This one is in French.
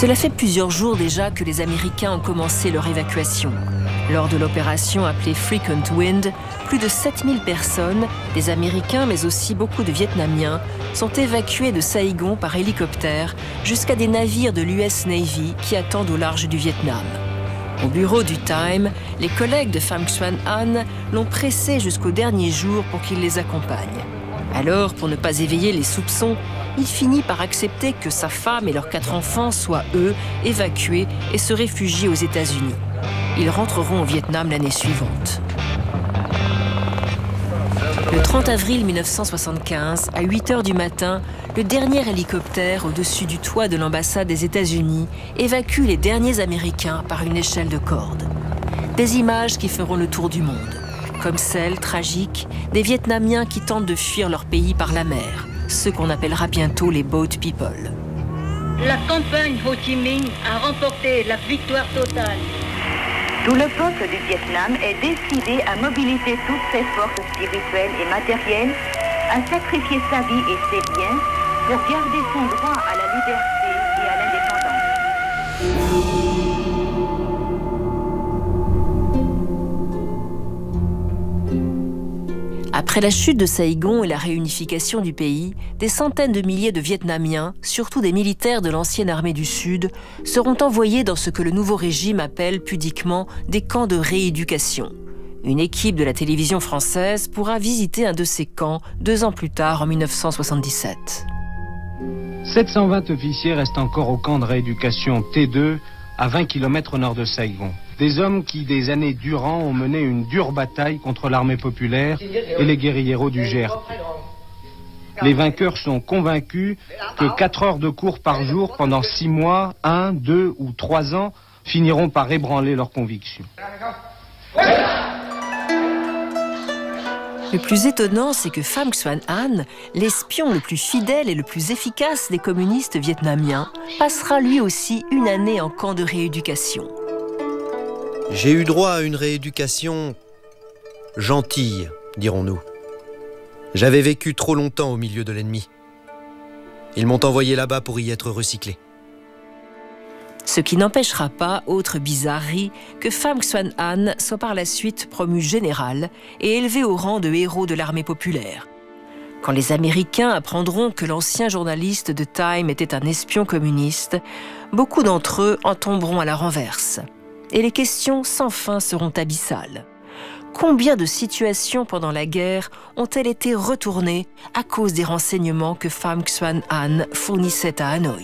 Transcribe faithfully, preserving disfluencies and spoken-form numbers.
Cela fait plusieurs jours déjà que les Américains ont commencé leur évacuation. Lors de l'opération appelée Frequent Wind, plus de sept mille personnes, des Américains mais aussi beaucoup de Vietnamiens, sont évacués de Saigon par hélicoptère jusqu'à des navires de l'U S Navy qui attendent au large du Vietnam. Au bureau du Time, les collègues de Pham Xuan Anh l'ont pressé jusqu'au dernier jour pour qu'il les accompagne. Alors, pour ne pas éveiller les soupçons, il finit par accepter que sa femme et leurs quatre enfants soient, eux, évacués et se réfugient aux États-Unis. Ils rentreront au Vietnam l'année suivante. Le trente avril mille neuf cent soixante-quinze, à huit heures du matin, le dernier hélicoptère au-dessus du toit de l'ambassade des États-Unis évacue les derniers Américains par une échelle de corde. Des images qui feront le tour du monde, comme celle, tragique, des Vietnamiens qui tentent de fuir leur pays par la mer, ceux qu'on appellera bientôt les boat people. La campagne Ho Chi Minh a remporté la victoire totale. Tout le peuple du Vietnam est décidé à mobiliser toutes ses forces spirituelles et matérielles, à sacrifier sa vie et ses biens pour garder son droit à la liberté et à l'indépendance. Après la chute de Saigon et la réunification du pays, des centaines de milliers de Vietnamiens, surtout des militaires de l'ancienne armée du Sud, seront envoyés dans ce que le nouveau régime appelle pudiquement des camps de rééducation. Une équipe de la télévision française pourra visiter un de ces camps deux ans plus tard, en mille neuf cent soixante-dix-sept. sept cent vingt officiers restent encore au camp de rééducation T deux, à vingt kilomètres au nord de Saigon. Des hommes qui, des années durant, ont mené une dure bataille contre l'armée populaire et les guérilleros du G R P. Les vainqueurs sont convaincus que quatre heures de cours par jour pendant six mois, un, deux ou trois ans finiront par ébranler leurs convictions. Le plus étonnant, c'est que Pham Xuan Anh, l'espion le plus fidèle et le plus efficace des communistes vietnamiens, passera lui aussi une année en camp de rééducation. J'ai eu droit à une rééducation gentille, dirons-nous. J'avais vécu trop longtemps au milieu de l'ennemi. Ils m'ont envoyé là-bas pour y être recyclé. Ce qui n'empêchera pas, autre bizarrerie, que Pham Xuan Anh soit par la suite promu général et élevé au rang de héros de l'armée populaire. Quand les Américains apprendront que l'ancien journaliste de Time était un espion communiste, beaucoup d'entre eux en tomberont à la renverse. Et les questions sans fin seront abyssales. Combien de situations pendant la guerre ont-elles été retournées à cause des renseignements que Pham Xuan Anh fournissait à Hanoï ?